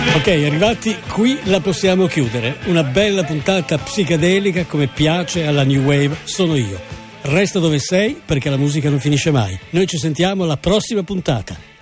Ok, arrivati qui la possiamo chiudere. Una bella puntata psichedelica come piace alla New Wave sono io. Resta dove sei perché la musica non finisce mai. Noi ci sentiamo alla prossima puntata.